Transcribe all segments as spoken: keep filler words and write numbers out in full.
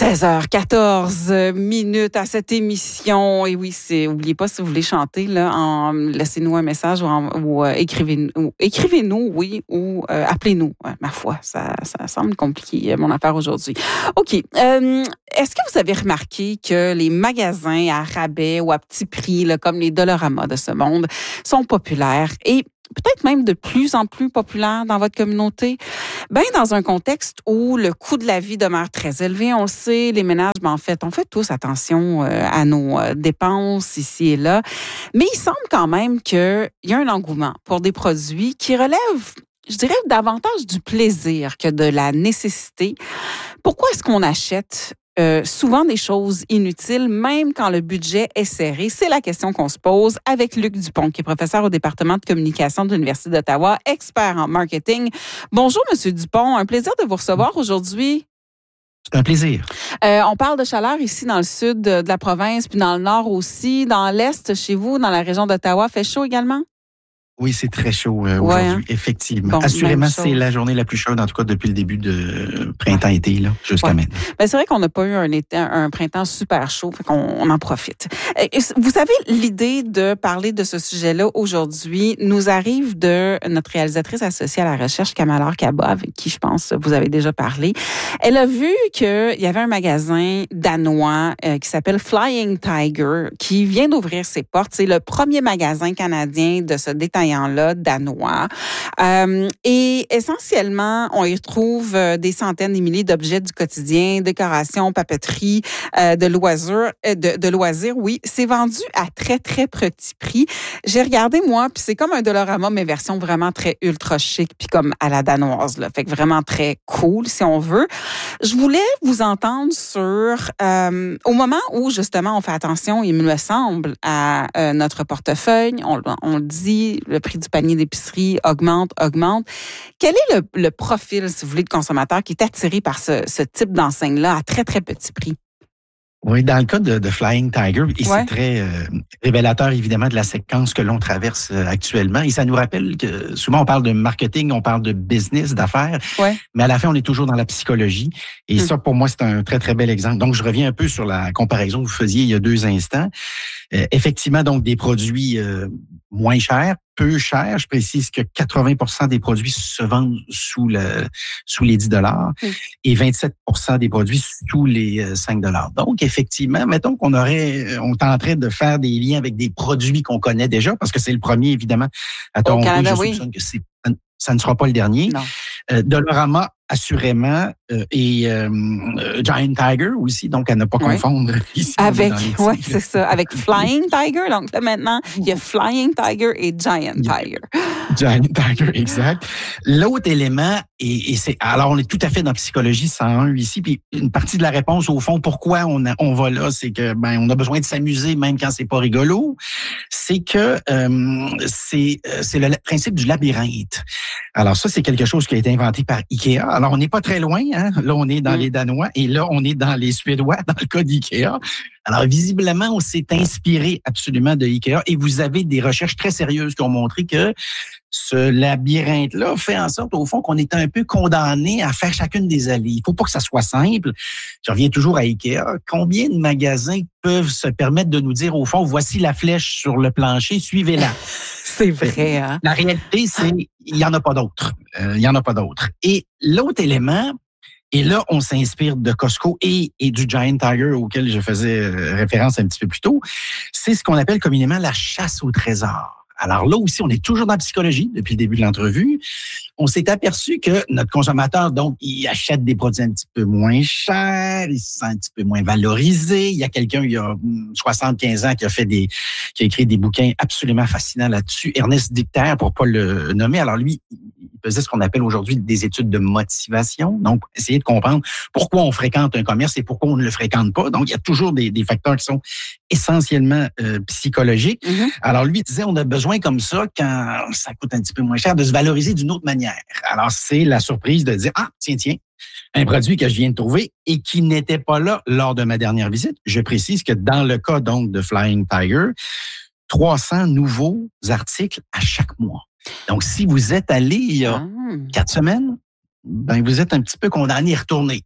seize heures quatorze minutes à cette émission. Et oui, c'est, oubliez pas, si vous voulez chanter, là, en, laissez-nous un message ou, en, ou, euh, écrivez, ou écrivez-nous, oui, ou euh, appelez-nous. Ouais, ma foi, ça, ça semble compliqué, mon affaire aujourd'hui. OK. Euh, est-ce que vous avez remarqué que les magasins à rabais ou à petit prix, là, comme les Dollarama de ce monde, sont populaires et peut-être même de plus en plus populaire dans votre communauté? Bien, dans un contexte où le coût de la vie demeure très élevé, on le sait, les ménages, ben, en fait, on fait tous attention euh, à nos euh, dépenses ici et là, mais il semble quand même qu'il y a un engouement pour des produits qui relèvent, je dirais, davantage du plaisir que de la nécessité. Pourquoi est-ce qu'on achète Euh, souvent des choses inutiles, même quand le budget est serré? C'est la question qu'on se pose avec Luc Dupont, qui est professeur au département de communication de l'Université d'Ottawa, expert en marketing. Bonjour, Monsieur Dupont. Un plaisir de vous recevoir aujourd'hui. C'est un plaisir. Euh, on parle de chaleur ici dans le sud de la province, puis dans le nord aussi. Dans l'est, chez vous, dans la région d'Ottawa, fait chaud également? Oui, c'est très chaud euh, ouais, aujourd'hui, hein? effectivement. Bon, assurément, c'est la journée la plus chaude, en tout cas depuis le début de printemps-été, là, jusqu'à ouais. maintenant. Ben, c'est vrai qu'on n'a pas eu un, été, un printemps super chaud, fait qu'on on en profite. Vous savez, l'idée de parler de ce sujet-là aujourd'hui nous arrive de notre réalisatrice associée à la recherche, Kamala Kaba, avec qui je pense vous avez déjà parlé. Elle a vu qu'il y avait un magasin danois euh, qui s'appelle Flying Tiger, qui vient d'ouvrir ses portes. C'est le premier magasin canadien de ce détaillant là danois. Euh, et essentiellement, on y retrouve euh, des centaines, des milliers d'objets du quotidien, décorations, papeterie, euh, de loisirs, euh, de, de loisirs, oui. C'est vendu à très, très petit prix. J'ai regardé, moi, puis c'est comme un Dollarama, mais version vraiment très ultra chic, puis comme à la danoise, là. Fait que vraiment très cool, si on veut. Je voulais vous entendre sur, euh, au moment où, justement, on fait attention, il me semble, à euh, notre portefeuille, on, on le dit, le prix du panier d'épicerie augmente, augmente. Quel est le, le profil, si vous voulez, de consommateur qui est attiré par ce, ce type d'enseigne-là à très, très petit prix? Oui, dans le cas de, de Flying Tiger, et ouais. c'est très euh, révélateur, évidemment, de la séquence que l'on traverse euh, actuellement. Et ça nous rappelle que souvent, on parle de marketing, on parle de business, d'affaires, ouais. mais à la fin, on est toujours dans la psychologie. Et hum. ça, pour moi, c'est un très, très bel exemple. Donc, je reviens un peu sur la comparaison que vous faisiez il y a deux instants. Euh, effectivement, donc, des produits euh, moins chers, peu chers. Je précise que quatre-vingts pour cent des produits se vendent sous le sous les dix dollars mmh. et vingt-sept pour cent des produits sous les cinq dollars. Donc, effectivement, mettons qu'on aurait, on tenterait de faire des liens avec des produits qu'on connaît déjà, parce que c'est le premier, évidemment, à Toronto. Canada, je oui. soupçonne que c'est, ça ne sera pas le dernier. Non. Euh, Dollarama, assurément, euh, et euh, Giant Tiger aussi, donc à ne pas ouais. confondre ici. Avec, oui, c'est ça, avec Flying Tiger. Donc là, maintenant, il y a Flying Tiger et Giant Tiger. Giant Tiger, exact. L'autre élément, et, et c'est, alors on est tout à fait dans Psychologie cent un ici, puis une partie de la réponse, au fond, pourquoi on, a, on va là, c'est que ben on a besoin de s'amuser même quand c'est pas rigolo. C'est que euh, c'est, c'est le principe du labyrinthe. Alors ça, c'est quelque chose qui a été inventé par Ikea. Alors, on n'est pas très loin, hein? Là, on est dans mmh. les Danois et là, on est dans les Suédois, dans le cas d'Ikea. Alors, visiblement, on s'est inspiré absolument de Ikea et vous avez des recherches très sérieuses qui ont montré que ce labyrinthe-là fait en sorte, au fond, qu'on est un peu condamné à faire chacune des allées. Il faut pas que ça soit simple. Je reviens toujours à Ikea. Combien de magasins peuvent se permettre de nous dire, au fond, voici la flèche sur le plancher, suivez-la? C'est vrai, hein? La réalité, c'est il n'y en a pas d'autres. Euh, il n'y en a pas d'autres. Et l'autre élément, et là, on s'inspire de Costco et, et du Giant Tiger auquel je faisais référence un petit peu plus tôt, c'est ce qu'on appelle communément la chasse au trésor. Alors là aussi, on est toujours dans la psychologie depuis le début de l'entrevue. On s'est aperçu que notre consommateur, donc, il achète des produits un petit peu moins chers, il se sent un petit peu moins valorisé. Il y a quelqu'un, il y a soixante-quinze ans, qui a fait des, qui a écrit des bouquins absolument fascinants là-dessus. Ernest Dichter, pour pas le nommer. Alors lui, il faisait ce qu'on appelle aujourd'hui des études de motivation. Donc, essayer de comprendre pourquoi on fréquente un commerce et pourquoi on ne le fréquente pas. Donc, il y a toujours des, des facteurs qui sont essentiellement euh, psychologiques. Mm-hmm. Alors lui, il disait, on a besoin comme ça, quand ça coûte un petit peu moins cher, de se valoriser d'une autre manière. Alors, c'est la surprise de dire, ah, tiens, tiens, un produit que je viens de trouver et qui n'était pas là lors de ma dernière visite. Je précise que dans le cas, donc, de Flying Tiger, trois cents nouveaux articles à chaque mois. Donc, si vous êtes allé il y a quatre semaines, ben, vous êtes un petit peu condamné à y retourner.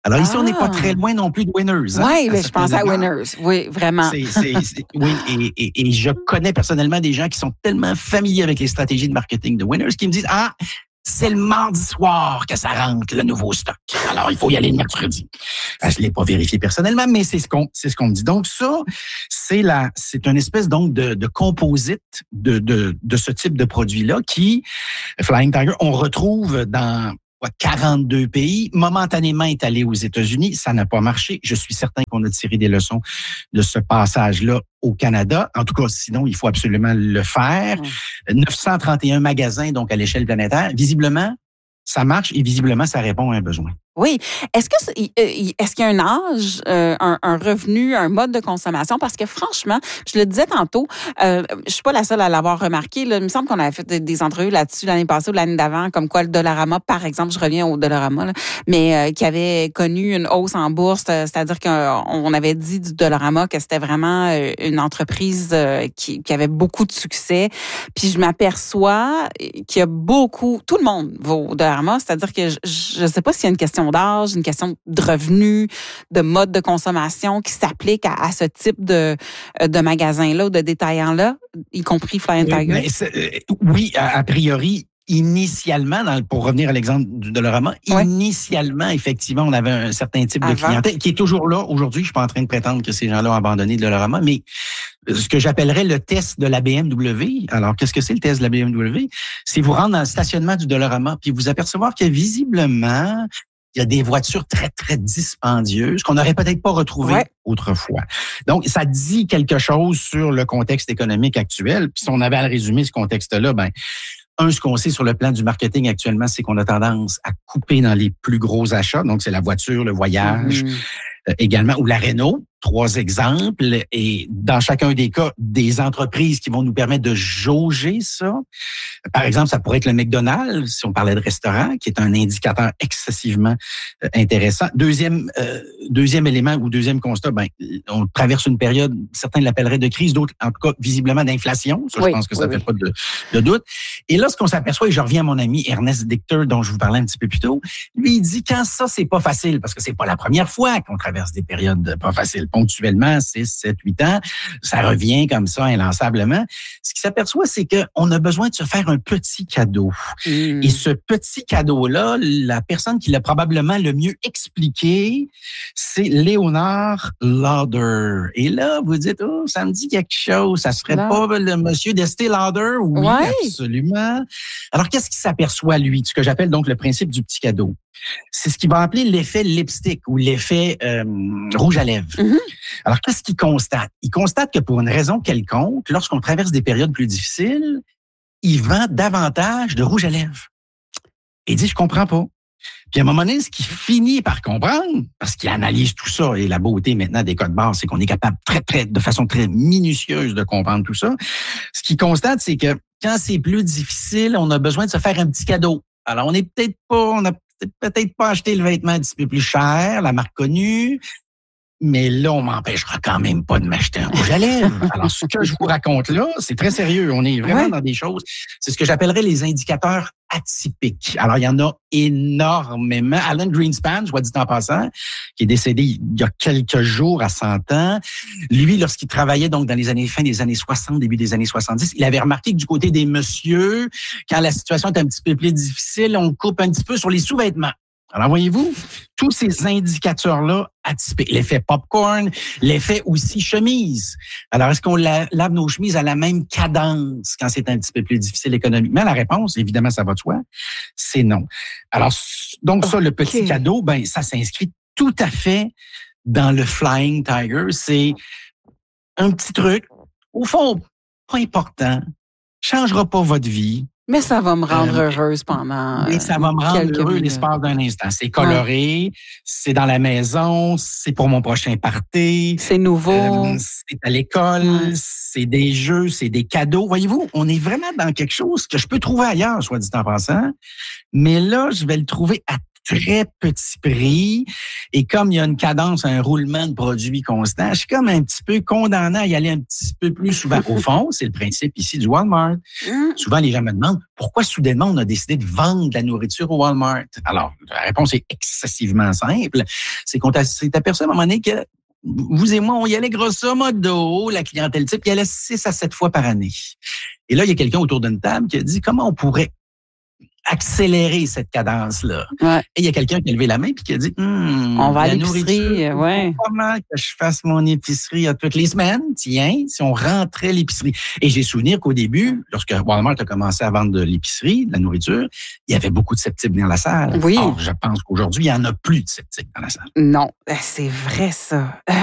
Alors ici, ah. on n'est pas très loin non plus de Winners. Hein, oui, mais je pense à Winners. Oui, vraiment. C'est, c'est, c'est, oui, et, et, et je connais personnellement des gens qui sont tellement familiers avec les stratégies de marketing de Winners qui me disent, ah, c'est le mardi soir que ça rentre, le nouveau stock. Alors, il faut y aller le mercredi. Je ne l'ai pas vérifié personnellement, mais c'est ce qu'on, c'est ce qu'on me dit. Donc, ça, c'est la, c'est une espèce, donc, de, de composite de, de, de ce type de produit-là qui, Flying Tiger, on retrouve dans quarante-deux pays, momentanément est allé aux États-Unis, ça n'a pas marché. Je suis certain qu'on a tiré des leçons de ce passage-là au Canada. En tout cas, sinon, il faut absolument le faire. Mmh. neuf cent trente et un magasins, donc à l'échelle planétaire. Visiblement, ça marche et visiblement, ça répond à un besoin. Oui. Est-ce que est-ce qu'il y a un âge, euh, un, un revenu, un mode de consommation? Parce que franchement, je le disais tantôt, euh, je suis pas la seule à l'avoir remarqué. Là. Il me semble qu'on avait fait des, des entrevues là-dessus l'année passée ou l'année d'avant, comme quoi le Dollarama, par exemple, je reviens au Dollarama, là, mais euh, qui avait connu une hausse en bourse, c'est-à-dire qu'on avait dit du Dollarama que c'était vraiment une entreprise euh, qui, qui avait beaucoup de succès. Puis je m'aperçois qu'il y a beaucoup, tout le monde va au Dollarama, c'est-à-dire que je, je sais pas s'il y a une question d'âge, une question de revenus, de mode de consommation qui s'applique à, à ce type de, de magasin-là ou de détaillant-là, y compris Flying Tiger? Oui, oui, a, a priori, initialement, dans, pour revenir à l'exemple du Dollarama, ouais. initialement, effectivement, on avait un certain type Avant. de clientèle qui est toujours là aujourd'hui. Je suis pas en train de prétendre que ces gens-là ont abandonné le Dollarama, mais ce que j'appellerais le test de la B M W. Alors, qu'est-ce que c'est le test de la B M W? C'est vous rendre dans le stationnement du Dollarama puis vous apercevoir que visiblement, il y a des voitures très, très dispendieuses qu'on n'aurait peut-être pas retrouvées ouais. autrefois. Donc, ça dit quelque chose sur le contexte économique actuel. Puis si on avait à résumer ce contexte-là, ben, un, ce qu'on sait sur le plan du marketing actuellement, c'est qu'on a tendance à couper dans les plus gros achats. Donc, c'est la voiture, le voyage, mmh. euh, également, ou la Renault. Trois exemples. Et dans chacun des cas, des entreprises qui vont nous permettre de jauger ça. Par exemple, ça pourrait être le McDonald's, si on parlait de restaurant, qui est un indicateur excessivement euh, intéressant. Deuxième, euh, deuxième élément ou deuxième constat, ben, on traverse une période, certains l'appelleraient de crise, d'autres, en tout cas, visiblement d'inflation. Ça, oui, je pense que ça ne oui, fait oui. pas de, de doute. Et là, ce qu'on s'aperçoit, et je reviens à mon ami Ernest Dichter, dont je vous parlais un petit peu plus tôt, lui, il dit quand ça, c'est pas facile, parce que c'est pas la première fois qu'on traverse des périodes pas faciles. Ponctuellement, six, sept, huit ans, ça revient comme ça, inlassablement. Ce qui s'aperçoit, c'est qu'on a besoin de se faire un petit cadeau. Mmh. Et ce petit cadeau-là, la personne qui l'a probablement le mieux expliqué, c'est Léonard Lauder. Et là, vous dites, oh, ça me dit quelque chose. Ça serait là. pas le monsieur d'Estée Lauder? Oui, ouais. absolument. Alors, qu'est-ce qu'il s'aperçoit, lui? Ce que j'appelle donc le principe du petit cadeau. C'est ce qu'il va appeler l'effet lipstick ou l'effet euh, rouge à lèvres. Mm-hmm. Alors, qu'est-ce qu'il constate? Il constate que pour une raison quelconque, lorsqu'on traverse des périodes plus difficiles, il vend davantage de rouge à lèvres. Et il dit, je comprends pas. Puis à un moment donné, ce qu'il finit par comprendre, parce qu'il analyse tout ça, et la beauté maintenant des codes barres, c'est qu'on est capable très, très, de façon très minutieuse de comprendre tout ça. Ce qu'il constate, c'est que quand c'est plus difficile, on a besoin de se faire un petit cadeau. Alors, on n'est peut-être pas, on a peut-être pas acheté le vêtement un petit peu plus cher, la marque connue, mais là, on m'empêchera quand même pas de m'acheter un rouge à lèvres. Alors, ce que je vous raconte là, c'est très sérieux. On est vraiment ouais. dans des choses, c'est ce que j'appellerais les indicateurs atypiques. Alors, il y en a énormément. Alan Greenspan, soit dit en passant, qui est décédé il y a quelques jours à cent ans. Lui, lorsqu'il travaillait donc dans les années fin des années soixante, début des années soixante-dix, il avait remarqué que du côté des messieurs, quand la situation est un petit peu plus difficile, on coupe un petit peu sur les sous-vêtements. Alors, voyez-vous, tous ces indicateurs-là atypiques, l'effet popcorn, l'effet aussi chemise. Alors, est-ce qu'on la, lave nos chemises à la même cadence quand c'est un petit peu plus difficile économiquement? La réponse, évidemment, ça va de soi, c'est non. Alors, donc ça, okay. le petit cadeau, ben ça s'inscrit tout à fait dans le Flying Tiger. C'est un petit truc, au fond, pas important, changera pas votre vie. Mais ça va me rendre euh, heureuse pendant. Mais ça va me rendre heureux l'espace d'un instant. C'est coloré, ouais. c'est dans la maison, c'est pour mon prochain party. C'est nouveau. Euh, c'est à l'école, ouais. c'est des jeux, c'est des cadeaux. Voyez-vous, on est vraiment dans quelque chose que je peux trouver ailleurs, soit dit en passant. Mais là, je vais le trouver à très petit prix. Et comme il y a une cadence, un roulement de produits constant, je suis comme un petit peu condamné à y aller un petit peu plus souvent. Au fond, c'est le principe ici du Walmart. Souvent, les gens me demandent pourquoi soudainement on a décidé de vendre de la nourriture au Walmart. Alors, la réponse est excessivement simple. C'est qu'on s'est aperçu à un moment donné que vous et moi, on y allait grosso modo, la clientèle type, il y allait six à sept fois par année. Et là, il y a quelqu'un autour d'une table qui a dit comment on pourrait accélérer cette cadence-là. Ouais. Et il y a quelqu'un qui a levé la main et qui a dit hm, on va à l'épicerie, ouais. Pas mal que je fasse mon épicerie à toutes les semaines. Tiens, si on rentrait l'épicerie. Et j'ai souvenir qu'au début, lorsque Walmart a commencé à vendre de l'épicerie, de la nourriture, il y avait beaucoup de sceptiques dans la salle. Oui. Or, je pense qu'aujourd'hui, il n'y en a plus de sceptiques dans la salle. Non, c'est vrai ça.